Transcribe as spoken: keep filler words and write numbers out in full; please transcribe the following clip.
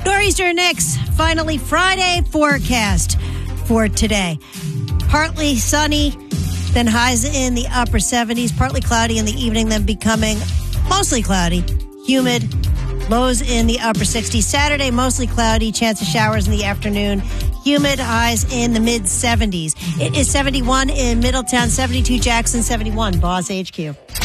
Nor'easter Nix, finally Friday forecast for today. Partly sunny, then highs in the upper seventies, partly cloudy in the evening, then becoming mostly cloudy, humid, lows in the upper sixties. Saturday, mostly cloudy, chance of showers in the afternoon, humid, highs in the mid seventies. It is seventy-one in Middletown, seventy-two Jackson, seventy-one Boss H Q.